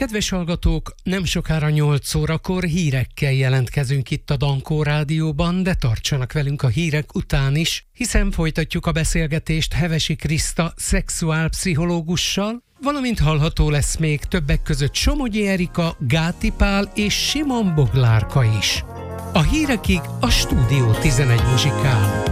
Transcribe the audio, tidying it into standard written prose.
Kedves hallgatók, nem sokára 8 órakor hírekkel jelentkezünk itt a Dankó Rádióban, de tartsanak velünk a hírek után is, hiszen folytatjuk a beszélgetést Hevesi Kriszta szexuálpszichológussal, valamint hallható lesz még többek között Somogyi Erika, Gáti Pál és Simon Boglárka is. A hírekig a Stúdió 11 muzsikál.